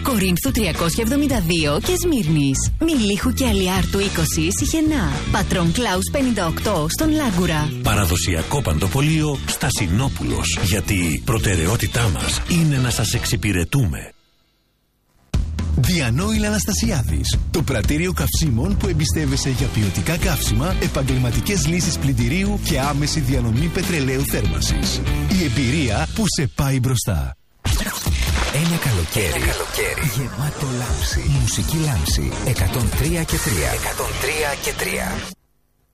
Κορίνθου 372 και Σμύρνης. Μιλίχου και Αλιάρτου 20 Σιχενά. Πατρών Κλάους 58 στον Λάγκουρα. Παραδοσιακό παντοπολείο Στασινόπουλος. Γιατί προτεραιότητά μας είναι να σας εξυπηρετούμε. Διανόηλ Αναστασιάδης. Το πρατήριο καυσίμων που εμπιστεύεσαι για ποιοτικά καύσιμα, επαγγελματικές λύσεις πλυντηρίου και άμεση διανομή πετρελαίου θέρμανσης. Η εμπειρία που σε πάει μπροστά. Ένα καλοκαίρι γεμάτο λάμψη. Μουσική λάμψη 103 και 3.